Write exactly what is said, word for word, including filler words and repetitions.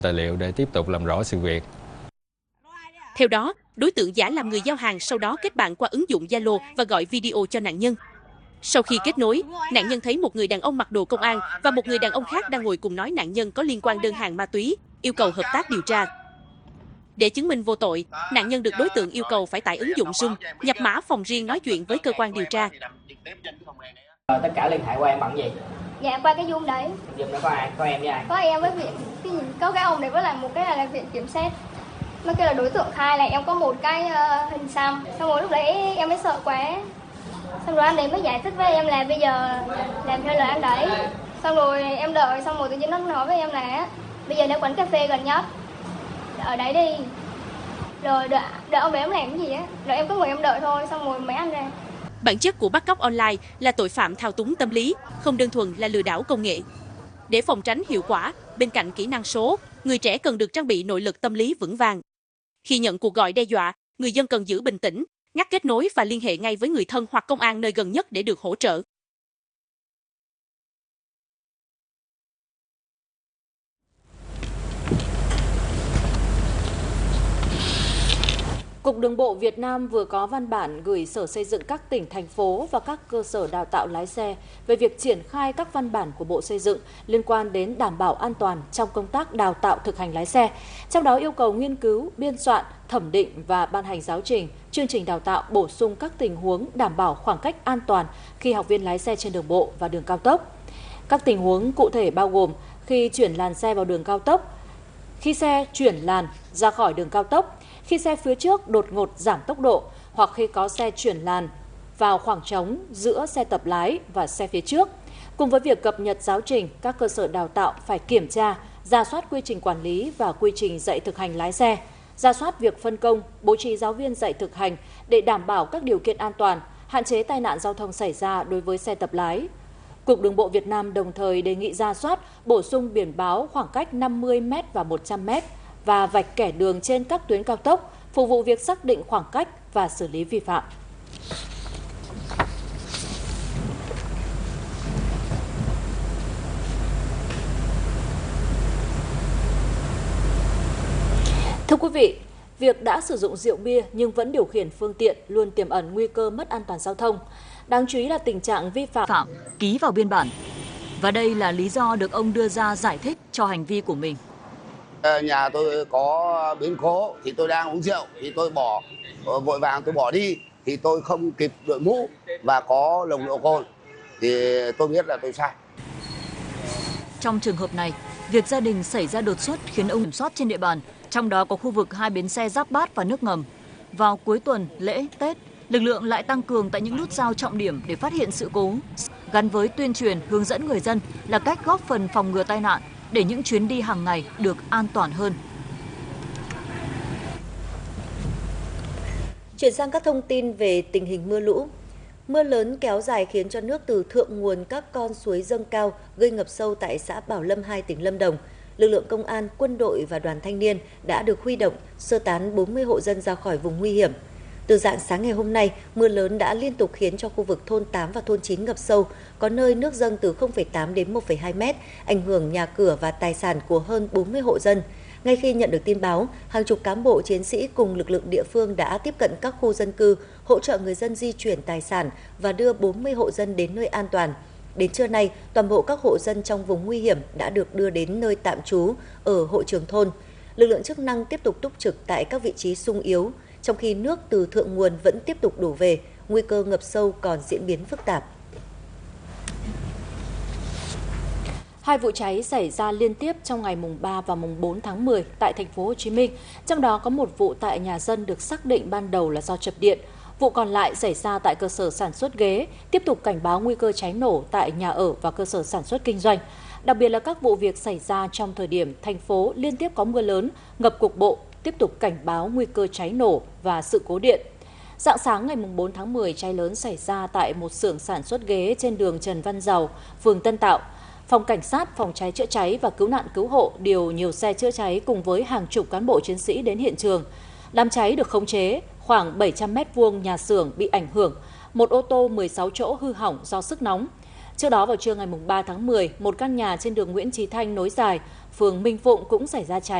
tài liệu để tiếp tục làm rõ sự việc. Theo đó, đối tượng giả làm người giao hàng, sau đó kết bạn qua ứng dụng Zalo và gọi video cho nạn nhân. Sau khi kết nối, nạn nhân thấy một người đàn ông mặc đồ công an và một người đàn ông khác đang ngồi cùng nói nạn nhân có liên quan đơn hàng ma túy, yêu cầu hợp tác điều tra. Để chứng minh vô tội, nạn nhân được đối tượng yêu cầu phải tải ứng dụng Zoom, nhập mã phòng riêng nói chuyện với cơ quan điều tra. Tất cả liên hệ qua em bằng gì? Dạ qua cái Zoom đấy. Zoom nó có ai? Có em với ai? Có em với viện, cái gì? Có cái ông này với lại một cái là viện kiểm sát. Nó kêu là đối tượng khai là em có một cái uh, hình xăm. Xong rồi lúc đấy em mới sợ quá. Xong rồi anh đấy mới giải thích với em là bây giờ làm theo lời anh đấy. Xong rồi em đợi, xong rồi tự nhiên nó nói với em là bây giờ đến quán cà phê gần nhất, ở đấy đi. Rồi đợi, đợi ông đấy ông làm cái gì á. Rồi em cứ ngồi em đợi thôi, xong rồi mấy anh ra. Bản chất của bắt cóc online là tội phạm thao túng tâm lý, không đơn thuần là lừa đảo công nghệ. Để phòng tránh hiệu quả, bên cạnh kỹ năng số, người trẻ cần được trang bị nội lực tâm lý vững vàng. Khi nhận cuộc gọi đe dọa, người dân cần giữ bình tĩnh, ngắt kết nối và liên hệ ngay với người thân hoặc công an nơi gần nhất để được hỗ trợ. Cục Đường bộ Việt Nam vừa có văn bản gửi Sở Xây dựng các tỉnh, thành phố và các cơ sở đào tạo lái xe về việc triển khai các văn bản của Bộ Xây dựng liên quan đến đảm bảo an toàn trong công tác đào tạo thực hành lái xe. Trong đó yêu cầu nghiên cứu, biên soạn, thẩm định và ban hành giáo trình, chương trình đào tạo bổ sung các tình huống đảm bảo khoảng cách an toàn khi học viên lái xe trên đường bộ và đường cao tốc. Các tình huống cụ thể bao gồm khi chuyển làn xe vào đường cao tốc, khi xe chuyển làn ra khỏi đường cao tốc, khi xe phía trước đột ngột giảm tốc độ hoặc khi có xe chuyển làn vào khoảng trống giữa xe tập lái và xe phía trước. Cùng với việc cập nhật giáo trình, các cơ sở đào tạo phải kiểm tra, rà soát quy trình quản lý và quy trình dạy thực hành lái xe, rà soát việc phân công, bố trí giáo viên dạy thực hành để đảm bảo các điều kiện an toàn, hạn chế tai nạn giao thông xảy ra đối với xe tập lái. Cục Đường bộ Việt Nam đồng thời đề nghị rà soát, bổ sung biển báo khoảng cách năm mươi mét và một trăm mét và vạch kẻ đường trên các tuyến cao tốc, phục vụ việc xác định khoảng cách và xử lý vi phạm. Thưa quý vị, việc đã sử dụng rượu bia nhưng vẫn điều khiển phương tiện luôn tiềm ẩn nguy cơ mất an toàn giao thông. Đáng chú ý là tình trạng vi phạm phạm ký vào biên bản. Và đây là lý do được ông đưa ra giải thích cho hành vi của mình. Nhà tôi có biến cố thì tôi đang uống rượu thì tôi bỏ vội vàng tôi bỏ đi thì tôi không kịp đội mũ và có nồng độ cồn thì tôi biết là tôi sai. Trong trường hợp này, việc gia đình xảy ra đột xuất khiến ông kiểm soát trên địa bàn, trong đó có khu vực hai bến xe Giáp Bát và nước ngầm. Vào cuối tuần, lễ, Tết, lực lượng lại tăng cường tại những nút giao trọng điểm để phát hiện sự cố, gắn với tuyên truyền hướng dẫn người dân là cách góp phần phòng ngừa tai nạn để những chuyến đi hàng ngày được an toàn hơn. Chuyển sang các thông tin về tình hình mưa lũ. Mưa lớn kéo dài khiến cho nước từ thượng nguồn các con suối dâng cao, gây ngập sâu tại xã Bảo Lâm hai, tỉnh Lâm Đồng. Lực lượng công an, quân đội và đoàn thanh niên đã được huy động sơ tán bốn mươi hộ dân ra khỏi vùng nguy hiểm. Từ rạng sáng ngày hôm nay, mưa lớn đã liên tục khiến cho khu vực thôn tám và thôn chín ngập sâu, có nơi nước dâng từ không phẩy tám đến một phẩy hai mét, ảnh hưởng nhà cửa và tài sản của hơn bốn mươi hộ dân. Ngay khi nhận được tin báo, hàng chục cán bộ chiến sĩ cùng lực lượng địa phương đã tiếp cận các khu dân cư, hỗ trợ người dân di chuyển tài sản và đưa bốn mươi hộ dân đến nơi an toàn. Đến trưa nay, toàn bộ các hộ dân trong vùng nguy hiểm đã được đưa đến nơi tạm trú ở hội trường thôn. Lực lượng chức năng tiếp tục túc trực tại các vị trí sung yếu, trong khi nước từ thượng nguồn vẫn tiếp tục đổ về, nguy cơ ngập sâu còn diễn biến phức tạp. Hai vụ cháy xảy ra liên tiếp trong ngày mùng ba và mùng bốn tháng mười tại thành phố Hồ Chí Minh, trong đó có một vụ tại nhà dân được xác định ban đầu là do chập điện. Vụ còn lại xảy ra tại cơ sở sản xuất ghế, tiếp tục cảnh báo nguy cơ cháy nổ tại nhà ở và cơ sở sản xuất kinh doanh. Đặc biệt là các vụ việc xảy ra trong thời điểm thành phố liên tiếp có mưa lớn, ngập cục bộ, tiếp tục cảnh báo nguy cơ cháy nổ và sự cố điện. Rạng sáng ngày bốn tháng mười, cháy lớn xảy ra tại một xưởng sản xuất ghế trên đường Trần Văn Dầu, phường Tân Tạo. Phòng Cảnh sát, Phòng cháy chữa cháy và Cứu nạn Cứu hộ điều nhiều xe chữa cháy cùng với hàng chục cán bộ chiến sĩ đến hiện trường. Đám cháy được khống chế, khoảng bảy trăm mét vuông nhà xưởng bị ảnh hưởng, một ô tô mười sáu chỗ hư hỏng do sức nóng. Trước đó vào trưa ngày ba tháng mười, một căn nhà trên đường Nguyễn Chí Thanh nối dài, phường Minh Phụng cũng xảy ra cháy.